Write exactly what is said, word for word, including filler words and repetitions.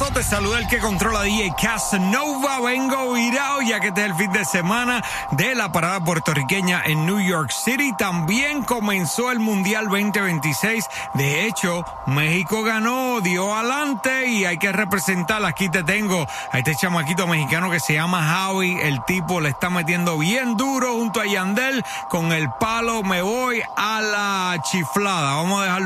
paso, te saluda el que controla D J Casanova. Vengo virado ya que este es el fin de semana de la parada puertorriqueña en New York City. También comenzó el Mundial veinte veintiséis. De hecho, México ganó, dio adelante y hay que representar. Aquí te tengo a este chamaquito mexicano que se llama Javi. El tipo le está metiendo bien duro junto a Yandel con el palo. Me voy a la chiflada. Vamos a dejarlo